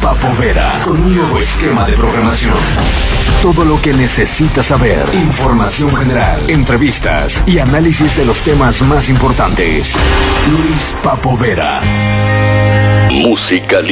Papo Vera, con un nuevo esquema de programación. Todo lo que necesitas saber. Información general, entrevistas y análisis de los temas más importantes. Luis Papo Vera. Música